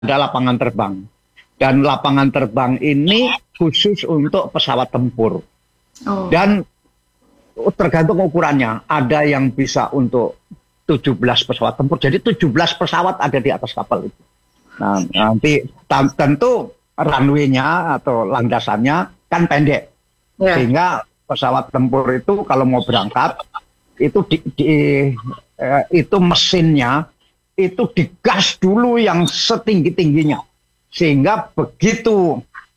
ada lapangan terbang. Dan lapangan terbang ini khusus untuk pesawat tempur. Oh. Dan tergantung ukurannya. Ada yang bisa untuk 17 pesawat tempur. Jadi 17 pesawat ada di atas kapal itu. Nah, nanti tentu runway-nya atau landasannya kan pendek. Ya. Sehingga pesawat tempur itu kalau mau berangkat, itu itu mesinnya itu digas dulu yang setinggi-tingginya. Sehingga begitu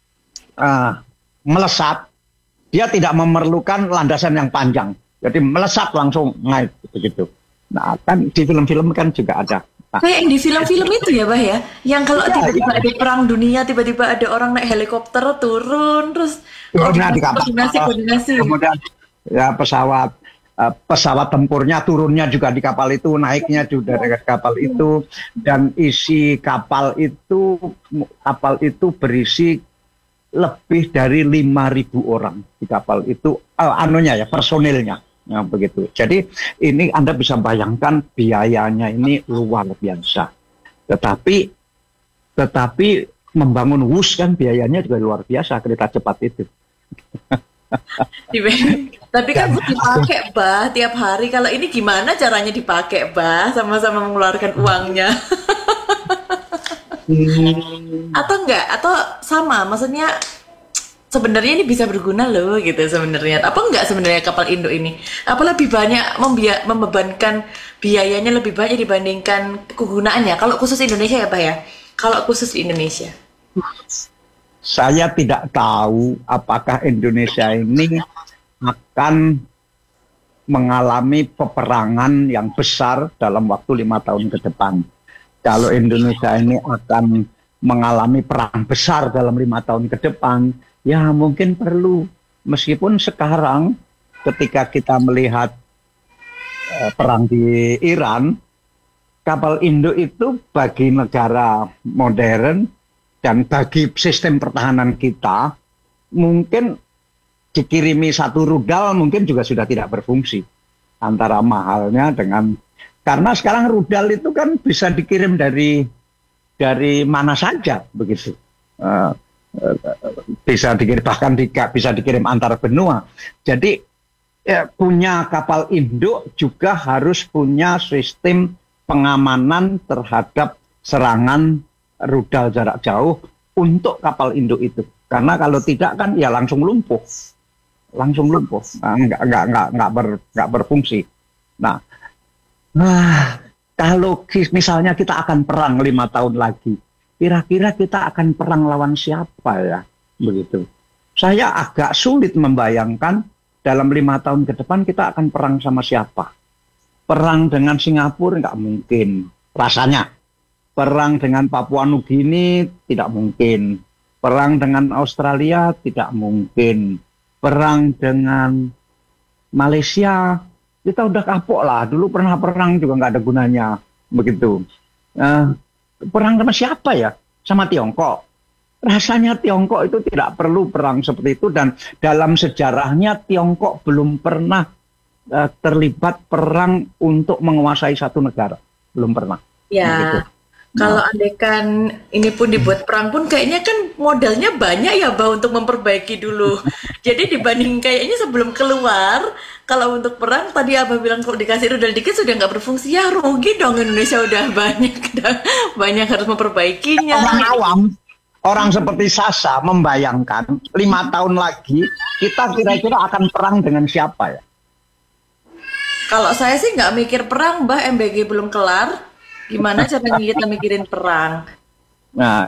melesat, dia tidak memerlukan landasan yang panjang. Jadi melesat langsung naik begitu. Nah, kan di film-film kan juga ada. Nah, kayak yang di film-film itu ya, Bah ya. Yang kalau tiba-tiba ada perang dunia, tiba-tiba ada orang naik helikopter turun, terus turunnya di kapal. koordinasi. Kemudian ya pesawat tempurnya turunnya juga di kapal itu, naiknya juga dari kapal itu, dan isi kapal itu berisi lebih dari 5.000 orang di kapal itu, personilnya. Nah, begitu. Jadi ini Anda bisa bayangkan biayanya ini luar biasa. Tetapi membangun WUS kan biayanya juga luar biasa, kereta cepat itu. Tapi kan dipakai, Bah, tiap hari. Kalau ini gimana caranya dipakai, Bah? Sama-sama mengeluarkan uangnya. Atau enggak? Atau sama? Maksudnya sebenarnya ini bisa berguna loh gitu sebenarnya. Apa enggak sebenarnya kapal Indo ini? Apa lebih banyak membebankan biayanya lebih banyak dibandingkan kegunaannya? Kalau khusus Indonesia ya, Bah ya? Kalau khusus di Indonesia. Saya tidak tahu apakah Indonesia ini akan mengalami peperangan yang besar dalam waktu 5 tahun ke depan. Kalau Indonesia ini akan mengalami perang besar dalam 5 tahun ke depan, ya mungkin perlu. Meskipun sekarang ketika kita melihat perang di Iran, kapal Indo itu bagi negara modern dan bagi sistem pertahanan kita, mungkin dikirimi satu rudal mungkin juga sudah tidak berfungsi. Antara mahalnya dengan, karena sekarang rudal itu kan bisa dikirim dari mana saja begitu. Bisa dikirim, bahkan bisa dikirim antar benua. Jadi punya kapal induk juga harus punya sistem pengamanan terhadap serangan rudal jarak jauh untuk kapal induk itu. Karena kalau tidak kan ya langsung lumpuh. Nggak berfungsi. Nah, kalau misalnya kita akan perang 5 tahun lagi, kira-kira kita akan perang lawan siapa ya? Begitu. Saya agak sulit membayangkan dalam 5 tahun ke depan kita akan perang sama siapa. Perang dengan Singapura nggak mungkin, rasanya. Perang dengan Papua Nugini tidak mungkin. Perang dengan Australia tidak mungkin. Perang dengan Malaysia, kita udah kapok lah. Dulu pernah perang juga nggak ada gunanya. Begitu. Perang sama siapa ya? Sama Tiongkok. Rasanya Tiongkok itu tidak perlu perang seperti itu. Dan dalam sejarahnya Tiongkok belum pernah terlibat perang untuk menguasai satu negara. Belum pernah. Ya. Begitu. Kalau andaikan ini pun dibuat perang pun kayaknya kan modalnya banyak ya, Bah, untuk memperbaiki dulu. Jadi dibanding kayaknya sebelum keluar, kalau untuk perang tadi Abah bilang kalau dikasih rudal dikit sudah nggak berfungsi, ya rugi dong, Indonesia udah banyak harus memperbaikinya. Orang awam, orang seperti Sasa membayangkan 5 tahun lagi kita kira-kira akan perang dengan siapa ya? Kalau saya sih nggak mikir perang, Bah, MBG belum kelar. Gimana caranya kita mikirin perang? Nah,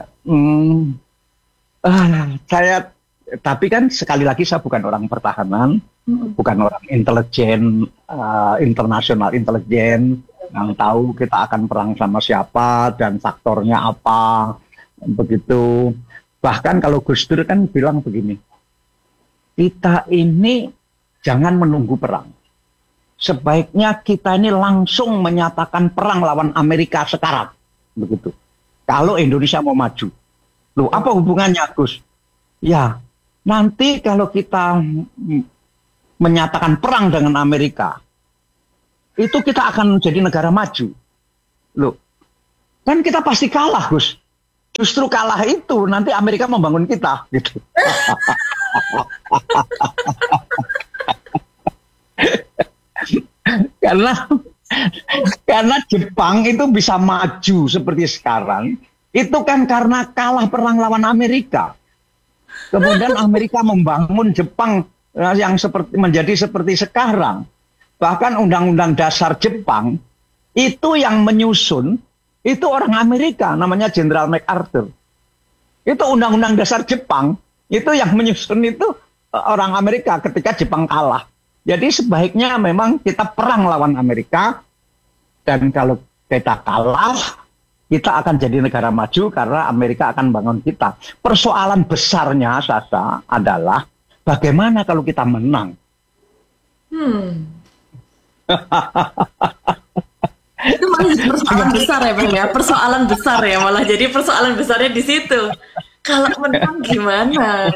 tapi kan sekali lagi saya bukan orang pertahanan, bukan orang intelijen, internasional intelijen, yang tahu kita akan perang sama siapa dan faktornya apa, begitu. Bahkan kalau Gus Dur kan bilang begini, kita ini jangan menunggu perang. Sebaiknya kita ini langsung menyatakan perang lawan Amerika sekarang, begitu. Kalau Indonesia mau maju, loh apa hubungannya, Gus? Ya, nanti kalau kita menyatakan perang dengan Amerika, itu kita akan menjadi negara maju. Loh, kan kita pasti kalah, Gus. justru kalah itu nanti Amerika membangun kita gitu. karena karena Jepang itu bisa maju seperti sekarang itu kan karena kalah perang lawan Amerika. Kemudian Amerika membangun Jepang yang menjadi seperti sekarang. Bahkan Undang-Undang Dasar Jepang itu yang menyusun itu orang Amerika, namanya Jenderal MacArthur. Itu Undang-Undang Dasar Jepang, itu yang menyusun itu orang Amerika ketika Jepang kalah. Jadi sebaiknya memang kita perang lawan Amerika, dan kalau kita kalah, kita akan jadi negara maju karena Amerika akan bangun kita. Persoalan besarnya, Sasa, adalah bagaimana kalau kita menang? Itu malah jadi persoalan besar ya Bang ya, persoalan besar ya, malah jadi persoalan besarnya di situ. Kalau menang gimana?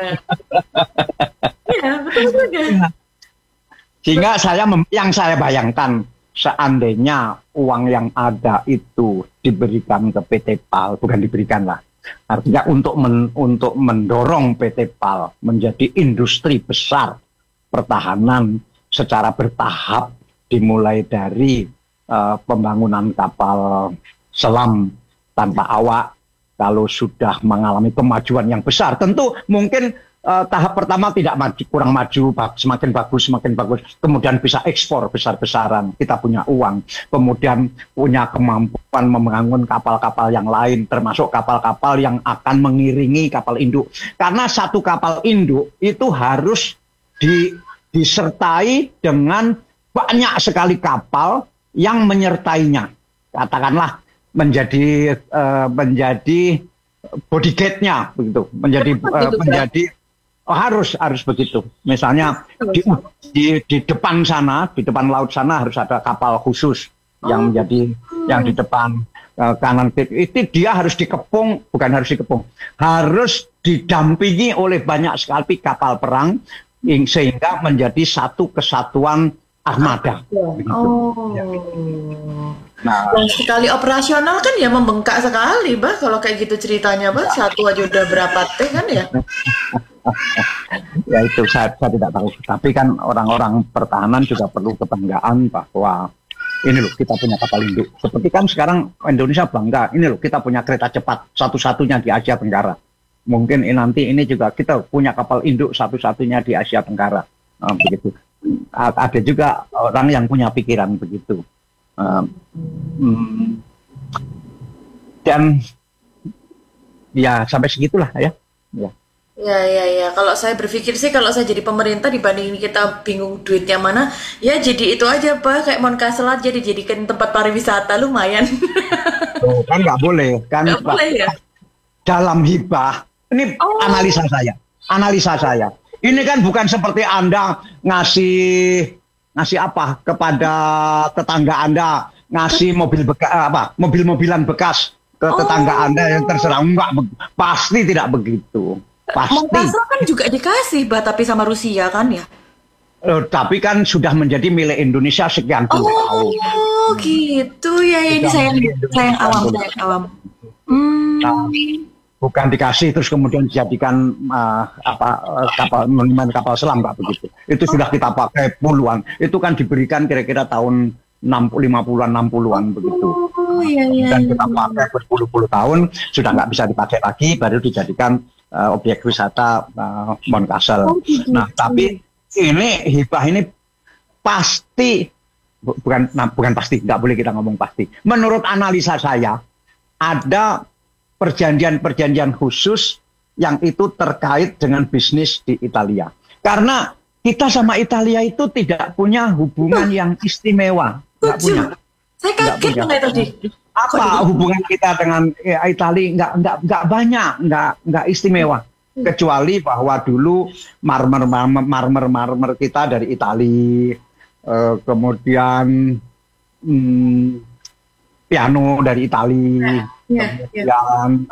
Ya betul juga. Sehingga yang saya bayangkan, seandainya uang yang ada itu diberikan ke PT PAL, bukan diberikan lah, artinya untuk mendorong PT PAL menjadi industri besar pertahanan secara bertahap, dimulai dari pembangunan kapal selam tanpa awak. Kalau sudah mengalami kemajuan yang besar, tentu mungkin tahap pertama tidak maju, kurang maju, semakin bagus, kemudian bisa ekspor besar-besaran, kita punya uang, kemudian punya kemampuan membangun kapal-kapal yang lain, termasuk kapal-kapal yang akan mengiringi kapal induk. Karena satu kapal induk itu harus disertai dengan banyak sekali kapal yang menyertainya, katakanlah menjadi bodyguard-nya begitu, menjadi harus begitu. Misalnya di depan sana, di depan laut sana harus ada kapal khusus yang menjadi yang di depan kanan kiri. Itu dia harus harus didampingi oleh banyak sekali kapal perang sehingga menjadi satu kesatuan armada. Nah, sekali operasional kan ya membengkak sekali, Bah. Kalau kayak gitu ceritanya, Bah, satu aja udah berapa T kan ya? Ya itu saya tidak tahu. Tapi kan orang-orang pertahanan juga perlu kebanggaan bahwa ini loh kita punya kapal induk. Seperti kan sekarang Indonesia bangga, ini loh kita punya kereta cepat satu-satunya di Asia Tenggara. Mungkin nanti ini juga kita punya kapal induk satu-satunya di Asia Tenggara. Begitu. Ada juga orang yang punya pikiran begitu. Dan ya sampai segitulah ya. Ya. Kalau saya berpikir sih, kalau saya jadi pemerintah dibandingin kita bingung duitnya mana, ya jadi itu aja Pak, kayak Moncasselat jadi jadikan tempat pariwisata lumayan. Kan nggak boleh kan? Nggak boleh ya. Dalam hibah, ini analisa saya. Ini kan bukan seperti Anda ngasih apa kepada tetangga Anda, ngasih mobil-mobilan bekas ke tetangga Anda yang terserah. Enggak, pasti tidak begitu. Pasti. Moncasselat kan juga dikasih, Bah, tapi sama Rusia kan ya? Tapi kan sudah menjadi milik Indonesia sekian puluh tahun. Oh, gitu ya. Ini sayang awam. Bukan dikasih terus kemudian dijadikan kapal selam, nggak begitu. Itu sudah kita pakai puluhan. Itu kan diberikan kira-kira tahun 50-an 60-an begitu. Dan kita pakai berpuluh-puluh tahun sudah nggak bisa dipakai lagi, baru dijadikan objek wisata Moncastle. Nah, tapi ini hibah ini pasti bukan pasti, nggak boleh kita ngomong pasti. Menurut analisa saya ada perjanjian khusus yang itu terkait dengan bisnis di Italia. Karena kita sama Italia itu tidak punya hubungan yang istimewa. Nggak punya. Saya kaget mengenai tadi. Apa hubungan kita dengan Italia? Nggak banyak, nggak istimewa. Kecuali bahwa dulu marmer kita dari Italia, kemudian piano dari Italia. Kemudian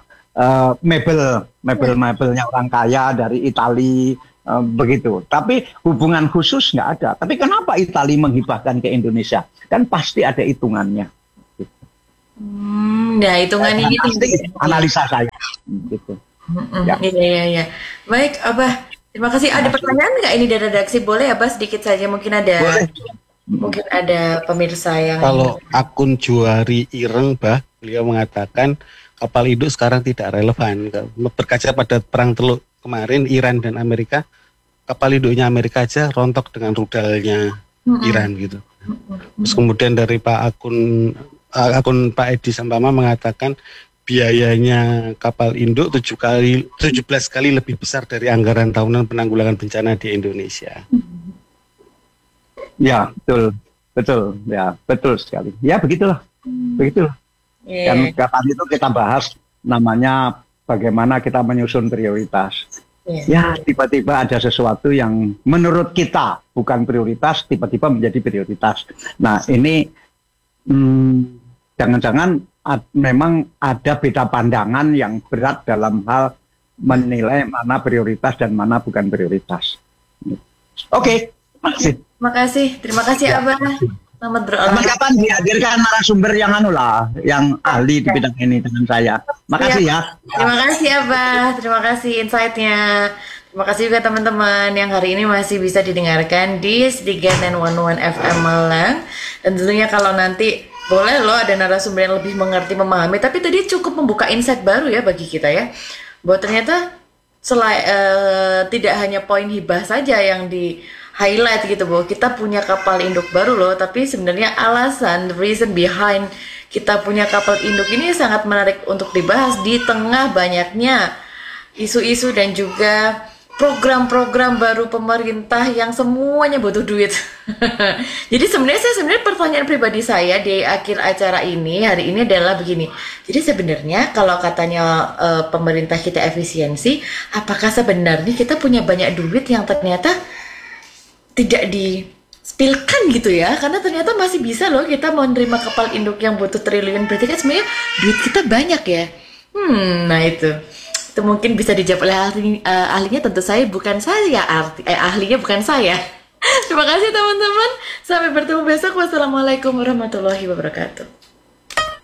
mebelnya orang kaya dari Italia, begitu. Tapi hubungan khusus nggak ada. Tapi kenapa Italia menghibahkan ke Indonesia? Kan pasti ada hitungannya. Nah hitungannya gitu. Analisa saya gitu. Ya. Iya. Baik, Abah. Terima kasih. Ada pertanyaan nggak ini dari redaksi? Boleh, Abah, sedikit saja. Boleh. Mungkin ada pemirsa yang Kalau akun Juari Ireng, beliau mengatakan kapal induk sekarang tidak relevan. Berkaca pada perang Teluk kemarin, Iran dan Amerika, kapal induknya Amerika aja rontok dengan rudalnya Iran gitu. Terus kemudian dari akun Pak Edi Sampama mengatakan biayanya kapal induk 17 kali lebih besar dari anggaran tahunan penanggulangan bencana di Indonesia. Ya, betul, ya, betul sekali. Ya, begitulah. Yeah. Dan kapan itu kita bahas namanya bagaimana kita menyusun prioritas. Ya, tiba-tiba ada sesuatu yang menurut kita bukan prioritas, tiba-tiba menjadi prioritas. Nah, ini jangan-jangan memang ada beda pandangan yang berat dalam hal menilai mana prioritas dan mana bukan prioritas. Oke, Terima kasih Abah. Selamat berolahraga. Kapan-kapan dihadirkan narasumber yang yang ahli di bidang ini dengan saya. Makasih ya. Terima kasih Abah, terima kasih insight-nya. Terima kasih juga teman-teman yang hari ini masih bisa didengarkan di Sedigan 911 FM Malang. Dan tentunya kalau nanti boleh loh ada narasumber yang lebih mengerti, memahami. Tapi tadi cukup membuka insight baru ya bagi kita ya. Bahwa ternyata tidak hanya poin hibah saja yang di highlight gitu, bahwa kita punya kapal induk baru loh, tapi sebenarnya alasan, the reason behind kita punya kapal induk ini sangat menarik untuk dibahas di tengah banyaknya isu-isu dan juga program-program baru pemerintah yang semuanya butuh duit. Jadi sebenarnya pertanyaan pribadi saya di akhir acara ini hari ini adalah begini. Jadi sebenarnya kalau katanya pemerintah kita efisiensi, apakah sebenarnya kita punya banyak duit yang ternyata tidak di-spillkan gitu ya, karena ternyata masih bisa loh kita menerima kapal induk yang butuh triliun, berarti kan sebenarnya duit kita banyak ya. Nah itu mungkin bisa dijawab oleh ahlinya, tentu saya bukan saya, ahlinya bukan saya. Terima kasih teman-teman, sampai bertemu besok. Wassalamualaikum warahmatullahi wabarakatuh.